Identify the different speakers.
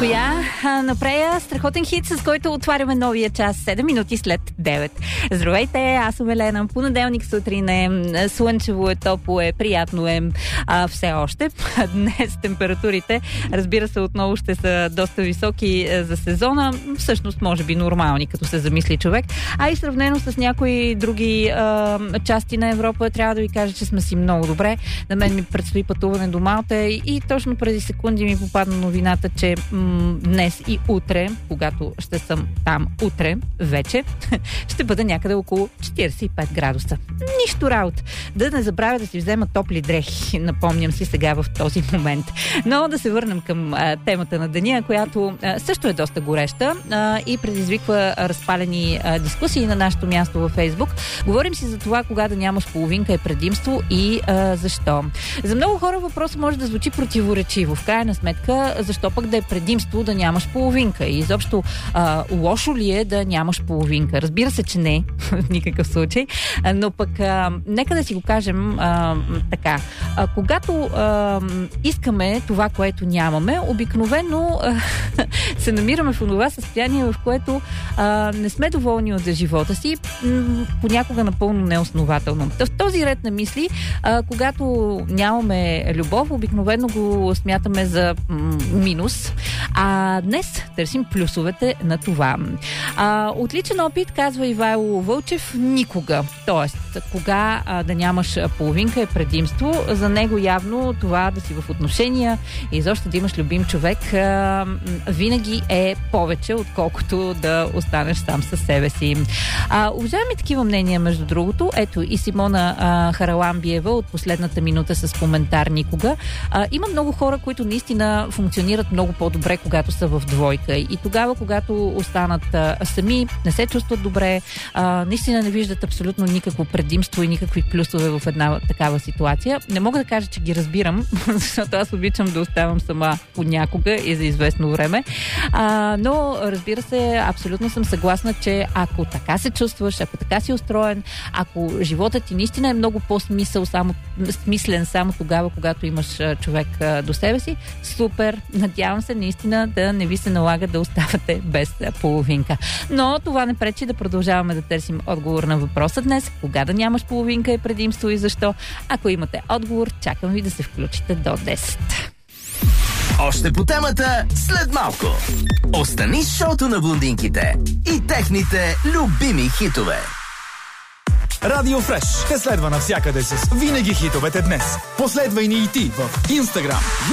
Speaker 1: коя? Напрея страхотен хит, с който отваряме новия час 7 минути след 9. Здравейте, аз съм Елена. Понеделник сутрин е, слънчево е, топло е, приятно е все още. Днес температурите, разбира се, отново ще са доста високи за сезона. Всъщност, може би нормални, като се замисли човек. А и сравнено с някои други части на Европа, трябва да ви кажа, че сме си много добре. На мен ми предстои пътуване до Малта и точно преди секунди ми попадна новината, че днес и утре, когато ще съм там утре вече, ще бъде някъде около 45 градуса. Нищо работа. Да не забравя да си взема топли дрехи, напомням си сега в този момент. Но да се върнем към темата на деня, която също е доста гореща и предизвиква разпалени дискусии на нашето място във Фейсбук. Говорим си за това, кога да нямаш половинка е предимство и защо. За много хора въпросът може да звучи противоречиво. В крайна сметка, защо пък да е предимство да нямаш половинка? И изобщо лошо ли е да нямаш половинка? Разбира се, че не, в никакъв случай. Но пък нека да си го кажем така. Когато искаме това, което нямаме, обикновено се намираме в това състояние, в което не сме доволни от живота си, понякога напълно неоснователно. В този ред на мисли, когато нямаме любов, обикновено го смятаме за минус. А днес търсим плюсовете на това. Отличен опит, казва Ивайло Вълчев, никога. Тоест, кога да нямаш половинка е предимство. За него явно това да си в отношения и изобщо да имаш любим човек винаги е повече, отколкото да останеш сам със себе си. Уважаеми такива мнения, между другото, ето и Симона Хараламбиева от последната минута с коментар никога. Има много хора, които наистина функционират много по-добре, когато са в двойка. И тогава, когато останат сами, не се чувстват добре, наистина не виждат абсолютно никакво предимство и никакви плюсове в една такава ситуация. Не мога да кажа, че ги разбирам, защото аз обичам да оставам сама понякога и за известно време. Но, разбира се, абсолютно съм съгласна, че ако така се чувстваш, ако така си устроен, ако животът ти наистина е много смислен само тогава, когато имаш човек до себе си, супер. Надявам се наистина да не ви се налага да оставате без половинка. Но това не пречи да продължаваме да търсим отговор на въпроса днес. Кога да нямаш половинка е предимство и защо? Ако имате отговор, чакам ви да се включите до 10.
Speaker 2: Още по темата след малко. Остани с шоуто на блондинките и техните любими хитове.
Speaker 3: Радио Фреш те следва навсякъде с винаги хитовете днес. Последвай ни и ти в Instagram,